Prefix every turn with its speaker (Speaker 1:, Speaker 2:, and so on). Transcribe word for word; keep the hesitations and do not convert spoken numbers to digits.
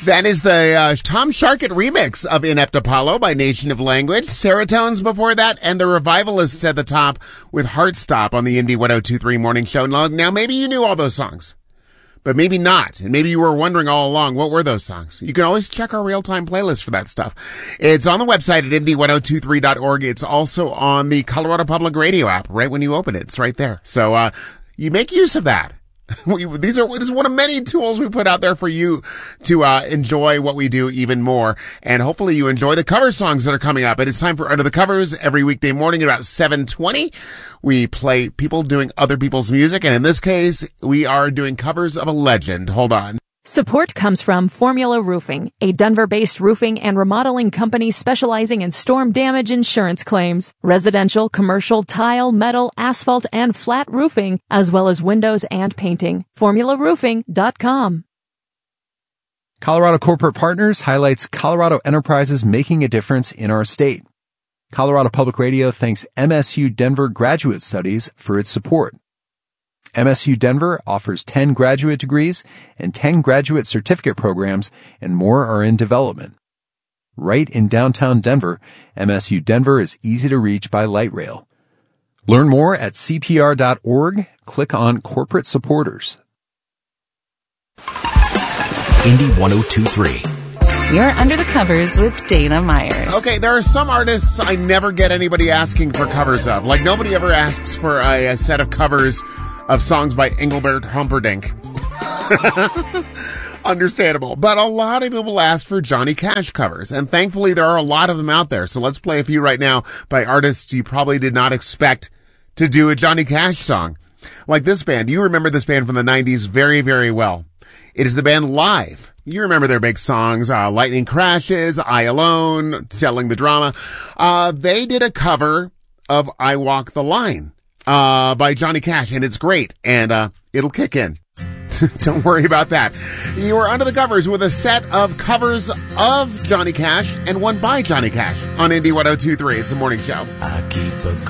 Speaker 1: That is the uh, Tom Sharkett remix of Inept Apollo by Nation of Language. Serotones before that, and the Revivalists at the top with Heartstop on the Indie one oh two point three Morning Show. Now, maybe you knew all those songs, but maybe not. And maybe you were wondering all along, what were those songs? You can always check our real-time playlist for that stuff. It's on the website at indie ten twenty-three dot org. It's also on the Colorado Public Radio app right when you open it. It's right there. So, uh, you make use of that. We, these are, this is one of many tools we put out there for you to, uh, enjoy what we do even more. And hopefully you enjoy the cover songs that are coming up. It is time for Under the Covers every weekday morning at about seven twenty. We play people doing other people's music. And in this case, we are doing covers of a legend. Hold on.
Speaker 2: Support comes from Formula Roofing, a Denver-based roofing and remodeling company specializing in storm damage insurance claims, residential, commercial, tile, metal, asphalt, and flat roofing, as well as windows and painting. formula roofing dot com.
Speaker 3: Colorado Corporate Partners highlights Colorado enterprises making a difference in our state. Colorado Public Radio thanks M S U Denver Graduate Studies for its support. M S U Denver offers ten graduate degrees and ten graduate certificate programs, and more are in development. Right in downtown Denver, M S U Denver is easy to reach by light rail. Learn more at C P R dot org. Click on Corporate Supporters.
Speaker 4: Indie one oh two point three.
Speaker 5: You're Under the Covers with Dana Myers.
Speaker 1: Okay, there are some artists I never get anybody asking for covers of. Like, nobody ever asks for a, a set of covers of songs by Engelbert Humperdinck. Understandable. But a lot of people ask for Johnny Cash covers, and thankfully there are a lot of them out there. So let's play a few right now by artists you probably did not expect to do a Johnny Cash song. Like this band. You remember this band from the nineties very, very well. It is the band Live. You remember their big songs, uh, Lightning Crashes, I Alone, Selling the Drama. Uh, they did a cover of I Walk the Line, uh, by Johnny Cash, and it's great, and, uh, it'll kick in. Don't worry about that. You are Under the Covers with a set of covers of Johnny Cash and one by Johnny Cash on Indie ten twenty-three. It's the morning show.
Speaker 4: I keep a